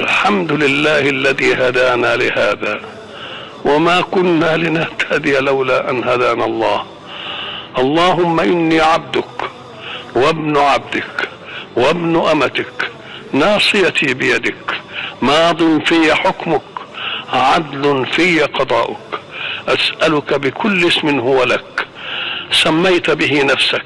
الحمد لله الذي هدانا لهذا وما كنا لنهتدي لولا أن هدانا الله. اللهم إني عبدك وابن عبدك وابن أمتك، ناصيتي بيدك، ماض في حكمك، عدل في قضاؤك. أسألك بكل اسم هو لك سميت به نفسك